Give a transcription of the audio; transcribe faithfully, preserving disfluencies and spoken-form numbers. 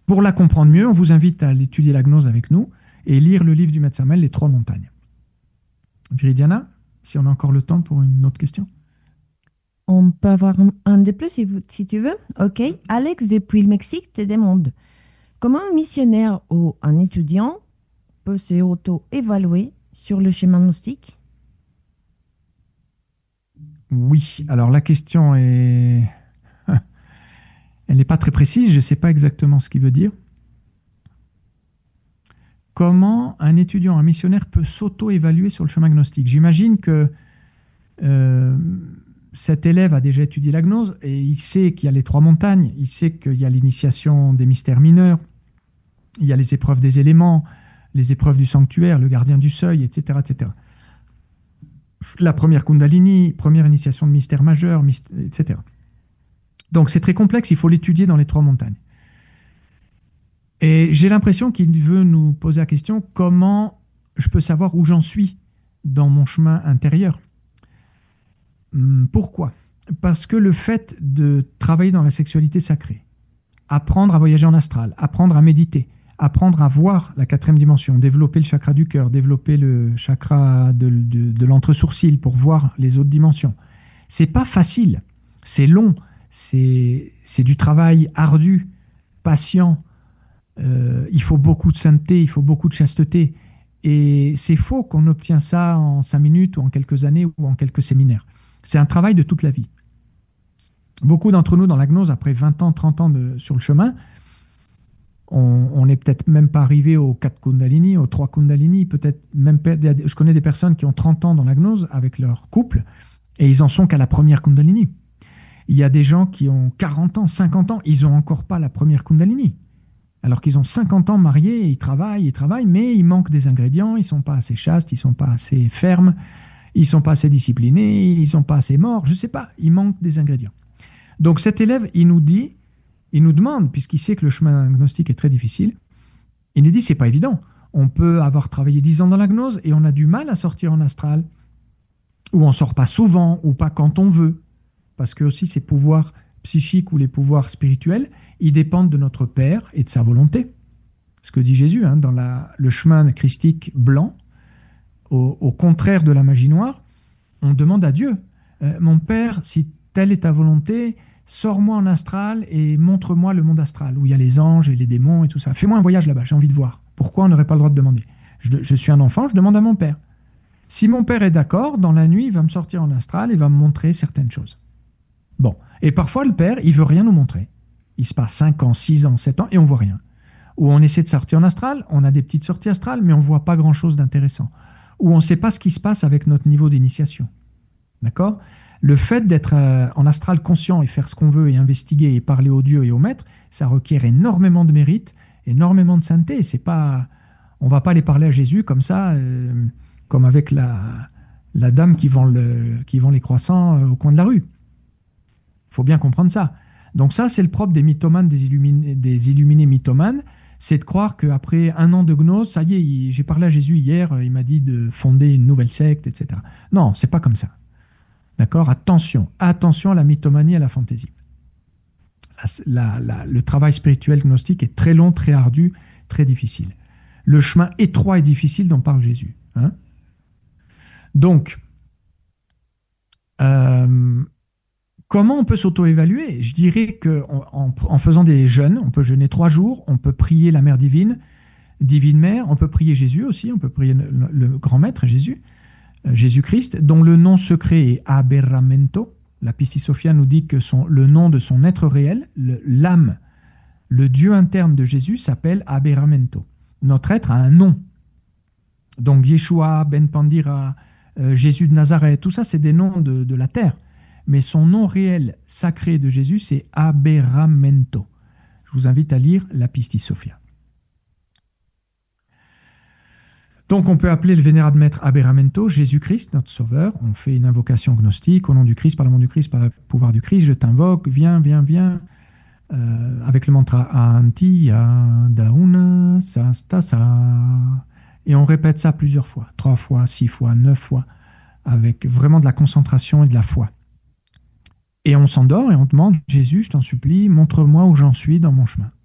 Pour la comprendre mieux, on vous invite à l'étudier la gnose avec nous et lire le livre du Maître Samuel, Les Trois Montagnes. Viridiana, si on a encore le temps pour une autre question. On peut avoir un un de plus si, vous- si tu veux. OK. Alex, depuis le Mexique, te demande comment un missionnaire ou un étudiant peut se auto-évaluer sur le schéma gnostique? Oui, alors la question est... Elle n'est pas très précise, je ne sais pas exactement ce qu'il veut dire. Comment un étudiant, un missionnaire peut s'auto-évaluer sur le chemin gnostique? J'imagine que euh, cet élève a déjà étudié la gnose et il sait qu'il y a les trois montagnes, il sait qu'il y a l'initiation des mystères mineurs, il y a les épreuves des éléments, les épreuves du sanctuaire, le gardien du seuil, et cetera, et cetera. La première Kundalini, première initiation de mystère majeur, et cetera. Donc c'est très complexe, il faut l'étudier dans les trois montagnes. Et j'ai l'impression qu'il veut nous poser la question comment je peux savoir où j'en suis dans mon chemin intérieur. Hum, Pourquoi? Parce que le fait de travailler dans la sexualité sacrée, apprendre à voyager en astral, apprendre à méditer, apprendre à voir la quatrième dimension, développer le chakra du cœur, développer le chakra de, de, de l'entre-sourcil pour voir les autres dimensions, c'est pas facile, c'est long, c'est c'est du travail ardu, patient. Euh, il faut beaucoup de sainteté, il faut beaucoup de chasteté. Et c'est faux qu'on obtient ça en cinq minutes ou en quelques années ou en quelques séminaires. C'est un travail de toute la vie. Beaucoup d'entre nous dans la gnose, après vingt ans, trente ans de, sur le chemin, on n'est peut-être même pas arrivé aux quatre Kundalini, aux trois Kundalini, peut-être même, je connais des personnes qui ont trente ans dans la gnose avec leur couple et ils en sont qu'à la première Kundalini. Il y a des gens qui ont quarante ans, cinquante ans, ils n'ont encore pas la première Kundalini. Alors qu'ils ont cinquante ans mariés, ils travaillent, ils travaillent, mais il manque des ingrédients, ils ne sont pas assez chastes, ils ne sont pas assez fermes, ils ne sont pas assez disciplinés, ils ne sont pas assez morts, je ne sais pas, il manque des ingrédients. Donc cet élève, il nous dit, il nous demande, puisqu'il sait que le chemin gnostique est très difficile, il nous dit, c'est pas évident. On peut avoir travaillé dix ans dans la gnose et on a du mal à sortir en astral, ou on ne sort pas souvent, ou pas quand on veut, parce que aussi ces pouvoirs psychiques ou les pouvoirs spirituels, ils dépendent de notre Père et de sa volonté. Ce que dit Jésus hein, dans la, le chemin christique blanc, au, au contraire de la magie noire, on demande à Dieu, euh, mon Père, si telle est ta volonté, sors-moi en astral et montre-moi le monde astral, où il y a les anges et les démons et tout ça. Fais-moi un voyage là-bas, j'ai envie de voir. Pourquoi on n'aurait pas le droit de demander? je, je suis un enfant, je demande à mon Père. Si mon Père est d'accord, dans la nuit, il va me sortir en astral et va me montrer certaines choses. Bon, et parfois le Père, il veut rien nous montrer. Il se passe cinq ans, six ans, sept ans et on voit rien. Ou on essaie de sortir en astral, on a des petites sorties astrales, mais on voit pas grand-chose d'intéressant. Ou on ne sait pas ce qui se passe avec notre niveau d'initiation. D'accord? Le fait d'être euh, en astral conscient et faire ce qu'on veut et investiguer et parler aux dieux et aux maîtres, ça requiert énormément de mérite, énormément de sainteté. C'est pas, on va pas aller parler à Jésus comme ça, euh, comme avec la, la dame qui vend, le, qui vend les croissants euh, au coin de la rue. Il faut bien comprendre ça. Donc ça, c'est le propre des mythomanes, des illuminés, des illuminés mythomanes, c'est de croire qu'après un an de gnose, ça y est, il- j'ai parlé à Jésus hier, il m'a dit de fonder une nouvelle secte, et cetera. Non, c'est pas comme ça. D'accord? Attention, attention à la mythomanie et à la fantaisie. La- la- la- le travail spirituel gnostique est très long, très ardu, très difficile. Le chemin étroit et difficile dont parle Jésus. Hein. Donc, euh, comment on peut s'auto-évaluer? Je dirais qu'en en, en faisant des jeûnes, on peut jeûner trois jours, on peut prier la Mère divine, Divine Mère, on peut prier Jésus aussi, on peut prier le, le grand maître Jésus, euh, Jésus-Christ, dont le nom secret est Aberramento. La Pistis Sophia nous dit que son, le nom de son être réel, le- l'âme, le Dieu interne de Jésus s'appelle Aberramento. Notre être a un nom. Donc Yeshua, Ben Pandira, euh, Jésus de Nazareth, tout ça c'est des noms de, de la terre. Mais son nom réel sacré de Jésus c'est Aberramento. Je vous invite à lire la Pistis Sophia. Donc on peut appeler le vénérable maître Aberramento Jésus-Christ, notre sauveur. On fait une invocation gnostique au nom du Christ, par le nom du Christ, par le pouvoir du Christ. Je t'invoque, viens, viens, viens. Euh, avec le mantra Antiya Dauna Sastasa. Et on répète ça plusieurs fois, trois fois, six fois, neuf fois, avec vraiment de la concentration et de la foi. Et on s'endort et on demande, Jésus, je t'en supplie, montre-moi où j'en suis dans mon chemin.